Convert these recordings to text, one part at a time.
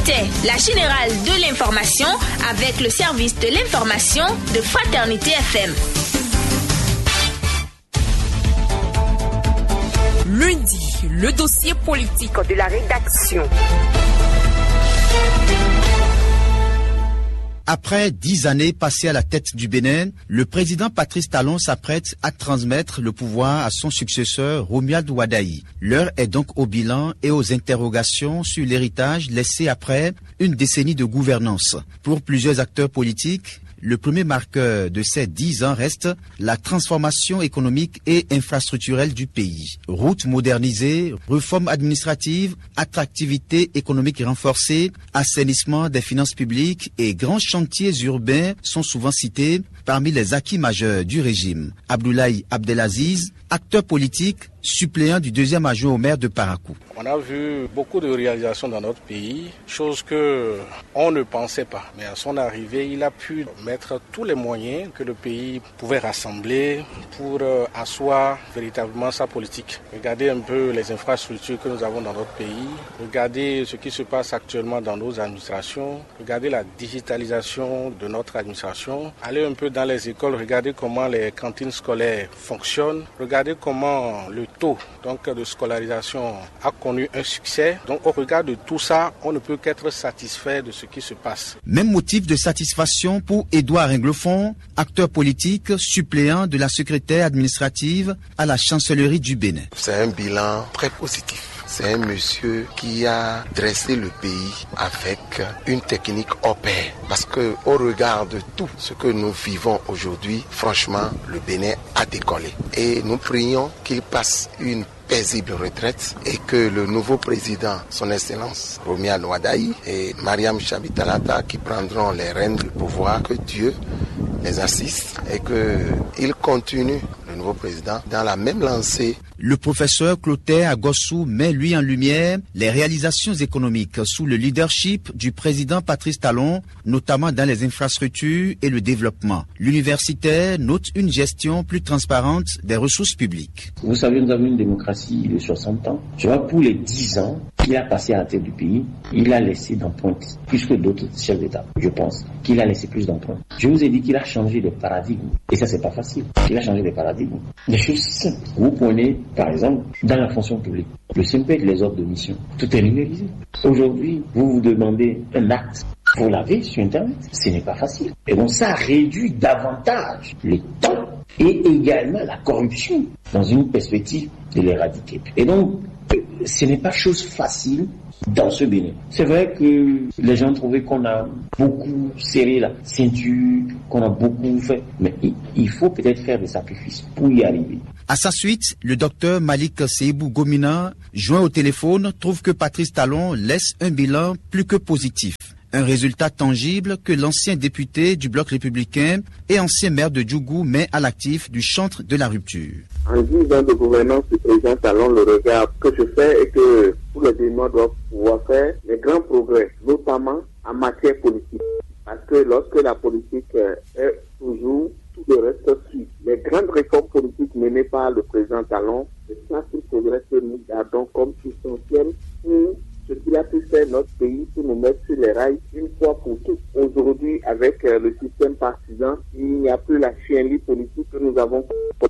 C'était la générale de l'information avec le service de l'information de Fraternité FM. Lundi, le dossier politique de la rédaction. Après 10 années passées à la tête du Bénin, le président Patrice Talon s'apprête à transmettre le pouvoir à son successeur Romuald Wadaï. L'heure est donc au bilan et aux interrogations sur l'héritage laissé après une décennie de gouvernance. Pour plusieurs acteurs politiques, le premier marqueur de ces 10 ans reste la transformation économique et infrastructurelle du pays. Routes modernisées, réformes administratives, attractivité économique renforcée, assainissement des finances publiques et grands chantiers urbains sont souvent cités parmi les acquis majeurs du régime. Abdoulaye Abdelaziz, acteur politique, suppléant du deuxième adjoint au maire de Parakou. On a vu beaucoup de réalisations dans notre pays, chose que on ne pensait pas. Mais à son arrivée, il a pu mettre tous les moyens que le pays pouvait rassembler pour asseoir véritablement sa politique. Regardez un peu les infrastructures que nous avons dans notre pays, regardez ce qui se passe actuellement dans nos administrations, regardez la digitalisation de notre administration, allez un peu dans les écoles, regardez comment les cantines scolaires fonctionnent, regardez comment le taux de scolarisation a connu un succès. Donc au regard de tout ça, on ne peut qu'être satisfait de ce qui se passe. Même motif de satisfaction pour Édouard Inglefond, acteur politique, suppléant de la secrétaire administrative à la chancellerie du Bénin. C'est un bilan très positif. C'est un monsieur qui a dressé le pays avec une technique au pair. Parce que au regard de tout ce que nous vivons aujourd'hui, franchement, le Bénin a décollé. Et nous prions qu'il passe une paisible retraite et que le nouveau président, son Excellence Romuald Wadaï et Mariam Chabi-Talata qui prendront les rênes du pouvoir, que Dieu les assiste et qu'il continue, le nouveau président, dans la même lancée. Le professeur Clotaire Agossou met lui en lumière les réalisations économiques sous le leadership du président Patrice Talon, notamment dans les infrastructures et le développement. L'universitaire note une gestion plus transparente des ressources publiques. Vous savez, nous avons une démocratie de 60 ans. Je vois, pour les 10 ans qu'il a passé à la tête du pays, il a laissé d'empreintes, plus que d'autres chefs d'État, je pense, qu'il a laissé plus d'empreintes. Je vous ai dit qu'il a changé de paradigme. Et ça, c'est pas facile. Il a changé de paradigme. Des choses simples. Vous prenez, par exemple, dans la fonction publique, le SIMPED, les ordres de mission, tout est numérisé. Aujourd'hui, vous vous demandez un acte, vous l'avez sur Internet. Ce n'est pas facile. Et donc, ça réduit davantage le temps et également la corruption dans une perspective de l'éradiquer. Et donc, ce n'est pas chose facile dans ce Bénin. C'est vrai que les gens trouvaient qu'on a beaucoup serré la ceinture, qu'on a beaucoup fait, mais il faut peut-être faire des sacrifices pour y arriver. À sa suite, le docteur Malik Seibou Gomina, joint au téléphone, trouve que Patrice Talon laisse un bilan plus que positif. Un résultat tangible que l'ancien député du bloc républicain et ancien maire de Djougou met à l'actif du chantre de la rupture. En 10 ans de gouvernance du président Talon, le regard que je fais est que tous les Béninois doivent pouvoir faire des grands progrès, notamment en matière politique. Parce que lorsque la politique est toujours, tout le reste suit. Les grandes réformes politiques menées par le président Talon, c'est ça ce progrès que nous gardons comme essentiel pour ce qu'il a pu faire notre pays pour nous mettre sur les rails une fois pour toutes. Aujourd'hui, avec le système partisan, il n'y a plus la chienlit politique que nous avons.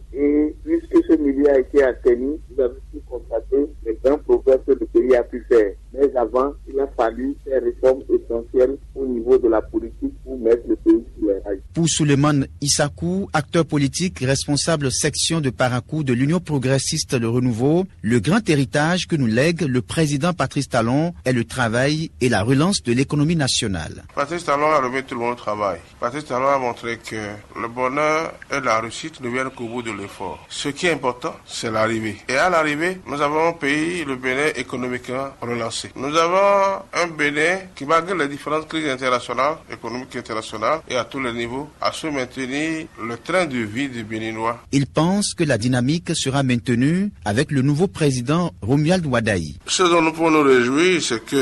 Et puisque ce milieu a été atteint, vous avez pu constater les grands progrès que le pays a pu faire. Mais avant, il a fallu faire des réformes essentielles au niveau de la politique pour mettre le pays sur les rails. Pour Souleymane Issakou, acteur politique, responsable section de Parakou de l'Union progressiste Le Renouveau, le grand héritage que nous lègue le président Patrice Talon est le travail et la relance de l'économie nationale. Patrice Talon a remis tout le monde au travail. Patrice Talon a montré que le bonheur et la réussite ne viennent qu'au bout de l'effort. Ce qui est important, c'est l'arrivée. Et à l'arrivée, nous avons un pays, le Bénin, économiquement relancé. Nous avons un Bénin qui, malgré les différentes crises internationales, économiques internationales et à tous les niveaux, a su maintenir le train de vie des Béninois. Il pense que la dynamique sera maintenue avec le nouveau président Romuald Wadaï. Ce dont nous pouvons nous réjouir, c'est que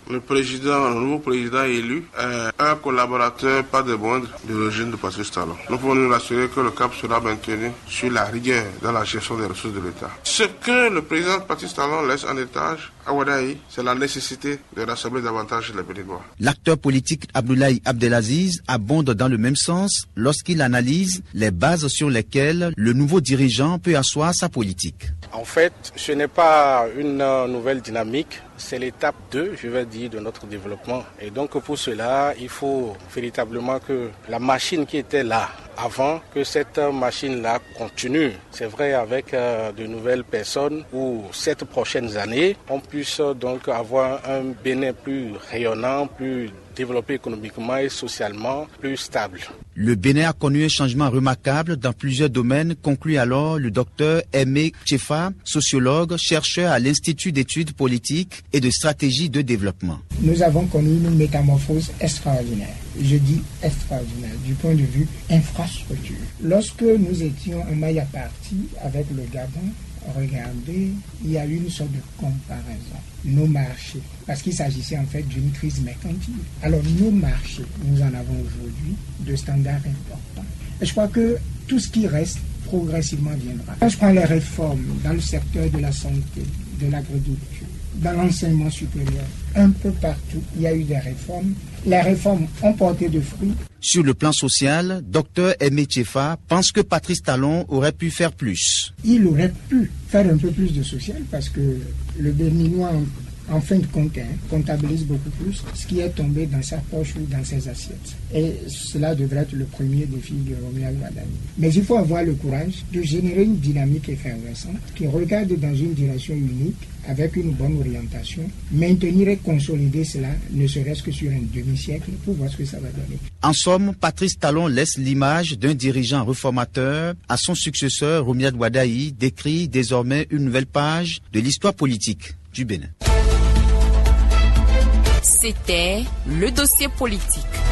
le nouveau président élu est un collaborateur, pas de moindre, du régime de Patrice Talon. Nous pouvons nous assurer que le cap sera maintenu sur la rigueur dans la gestion des ressources de l'État. Ce que le président Patrice Talon laisse en héritage à Wadaï, c'est la nécessité de rassembler davantage les Béninois. L'acteur politique Abdoulaye Abdelaziz abonde dans le même sens lorsqu'il analyse les bases sur lesquelles le nouveau dirigeant peut asseoir sa politique. En fait, ce n'est pas une nouvelle dynamique, c'est l'étape 2, je vais dire, de notre développement. Et donc pour cela, il faut véritablement que la machine qui était là avant, que cette machine-là continue. C'est vrai avec de nouvelles personnes où cette prochaines années, on puisse donc avoir un Bénin plus rayonnant, plus développé économiquement et socialement, plus stable. Le Bénin a connu un changement remarquable dans plusieurs domaines, conclut alors le docteur Aimé Tchefa, sociologue, chercheur à l'Institut d'études politiques et de stratégie de développement. Nous avons connu une métamorphose extraordinaire. Je dis extraordinaire du point de vue infrastructure. Lorsque nous étions en maille à partie avec le Gabon, regardez, il y a eu une sorte de comparaison. Nos marchés, parce qu'il s'agissait en fait d'une crise mercantile. Alors nos marchés, nous en avons aujourd'hui de standards importants. Et je crois que tout ce qui reste progressivement viendra. Quand je prends les réformes dans le secteur de la santé, de l'agriculture, dans l'enseignement supérieur, un peu partout, il y a eu des réformes. Les réformes ont porté de fruits. Sur le plan social, Dr Aimé Tchefa pense que Patrice Talon aurait pu faire plus. Il aurait pu faire un peu plus de social parce que le Béninois, en fin de compte, comptabilise beaucoup plus ce qui est tombé dans sa poche ou dans ses assiettes. Et cela devrait être le premier défi de Romuald Wadaï. Mais il faut avoir le courage de générer une dynamique effervescente qui regarde dans une direction unique avec une bonne orientation, maintenir et consolider cela, ne serait-ce que sur un demi-siècle, pour voir ce que ça va donner. En somme, Patrice Talon laisse l'image d'un dirigeant réformateur. À son successeur, Romuald Wadaï décrit désormais une nouvelle page de l'histoire politique du Bénin. C'était le dossier politique.